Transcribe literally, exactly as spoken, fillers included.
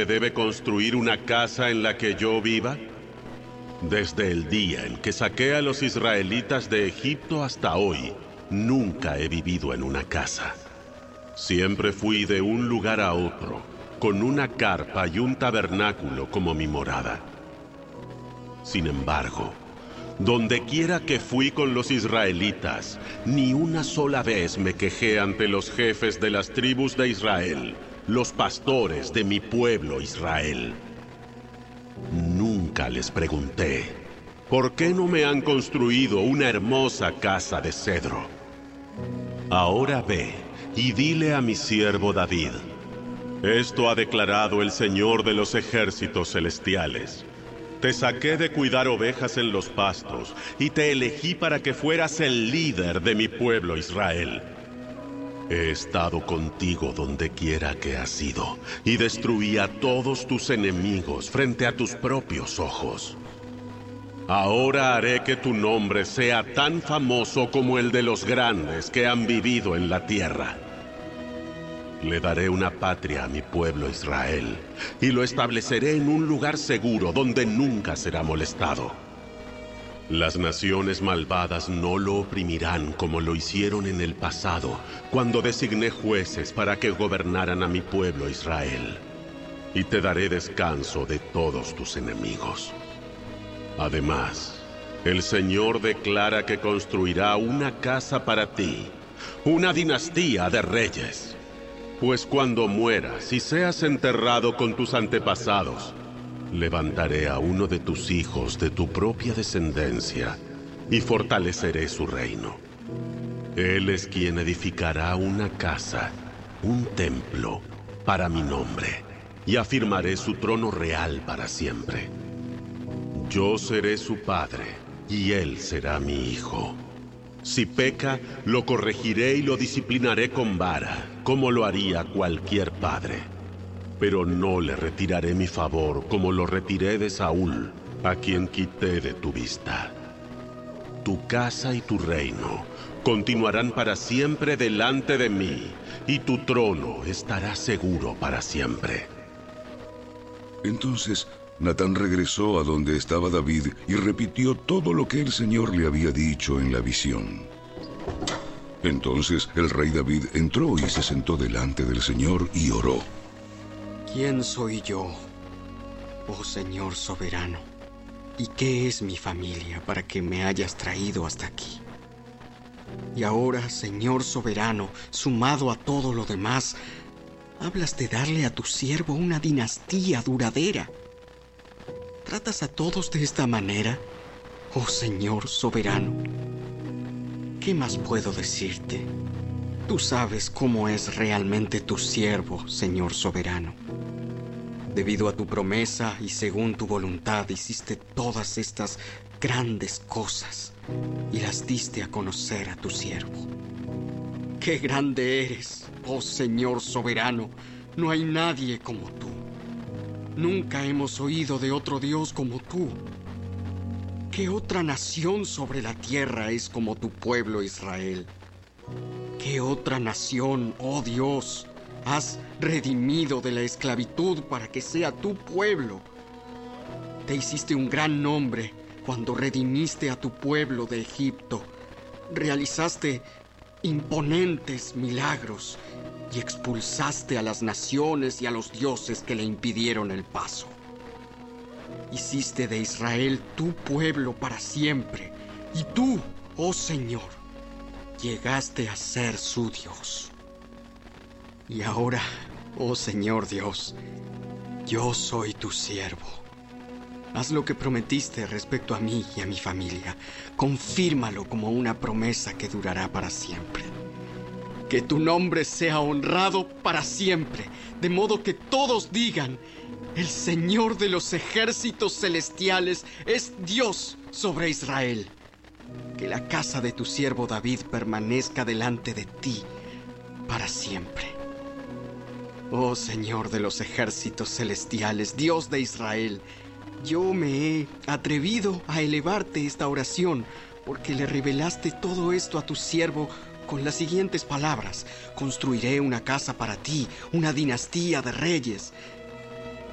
que debe construir una casa en la que yo viva? Desde el día en que saqué a los israelitas de Egipto hasta hoy, nunca he vivido en una casa. Siempre fui de un lugar a otro, con una carpa y un tabernáculo como mi morada. Sin embargo, donde quiera que fui con los israelitas, ni una sola vez me quejé ante los jefes de las tribus de Israel, los pastores de mi pueblo Israel. Nunca les pregunté, ¿por qué no me han construido una hermosa casa de cedro? Ahora ve y dile a mi siervo David, esto ha declarado el Señor de los ejércitos celestiales. Te saqué de cuidar ovejas en los pastos y te elegí para que fueras el líder de mi pueblo Israel. He estado contigo donde quiera que has ido y destruí a todos tus enemigos frente a tus propios ojos. Ahora haré que tu nombre sea tan famoso como el de los grandes que han vivido en la tierra. Le daré una patria a mi pueblo Israel, y lo estableceré en un lugar seguro donde nunca será molestado. Las naciones malvadas no lo oprimirán como lo hicieron en el pasado, cuando designé jueces para que gobernaran a mi pueblo Israel. Y te daré descanso de todos tus enemigos. Además, el Señor declara que construirá una casa para ti, una dinastía de reyes. Pues cuando mueras y seas enterrado con tus antepasados, levantaré a uno de tus hijos de tu propia descendencia y fortaleceré su reino. Él es quien edificará una casa, un templo, para mi nombre, y afirmaré su trono real para siempre. Yo seré su padre, y él será mi hijo. Si peca, lo corregiré y lo disciplinaré con vara, como lo haría cualquier padre. Pero no le retiraré mi favor como lo retiré de Saúl, a quien quité de tu vista. Tu casa y tu reino continuarán para siempre delante de mí, y tu trono estará seguro para siempre. Entonces Natán regresó a donde estaba David y repitió todo lo que el Señor le había dicho en la visión. Entonces el rey David entró y se sentó delante del Señor y oró. ¿Quién soy yo, oh Señor soberano? ¿Y qué es mi familia para que me hayas traído hasta aquí? Y ahora, Señor soberano, sumado a todo lo demás, hablas de darle a tu siervo una dinastía duradera. ¿Tratas a todos de esta manera, oh Señor soberano? ¿Qué más puedo decirte? Tú sabes cómo es realmente tu siervo, Señor soberano. Debido a tu promesa y según tu voluntad hiciste todas estas grandes cosas y las diste a conocer a tu siervo. ¡Qué grande eres, oh Señor soberano! No hay nadie como tú. Nunca hemos oído de otro Dios como tú. ¿Qué otra nación sobre la tierra es como tu pueblo Israel? ¿Qué otra nación, oh Dios, has redimido de la esclavitud para que sea tu pueblo? Te hiciste un gran nombre cuando redimiste a tu pueblo de Egipto. Realizaste imponentes milagros y expulsaste a las naciones y a los dioses que le impidieron el paso. Hiciste de Israel tu pueblo para siempre, y tú, oh Señor, llegaste a ser su Dios. Y ahora, oh Señor Dios, yo soy tu siervo. Haz lo que prometiste respecto a mí y a mi familia. Confírmalo como una promesa que durará para siempre. Que tu nombre sea honrado para siempre, de modo que todos digan: el Señor de los ejércitos celestiales es Dios sobre Israel. Que la casa de tu siervo David permanezca delante de ti para siempre. Oh Señor de los ejércitos celestiales, Dios de Israel, yo me he atrevido a elevarte esta oración porque le revelaste todo esto a tu siervo con las siguientes palabras: construiré una casa para ti, una dinastía de reyes.